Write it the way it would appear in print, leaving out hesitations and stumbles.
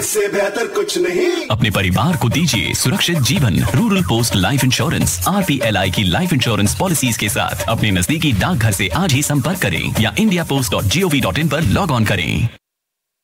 इससे बेहतर कुछ नहीं। अपने परिवार को दीजिए सुरक्षित जीवन। Rural post life insurance RPLI की लाइफ इंश्योरेंस पॉलिसीज के साथ अपने नजदीकी डाकघर से आज ही संपर्क करें या indiapost.gov.in पर लॉग ऑन करें।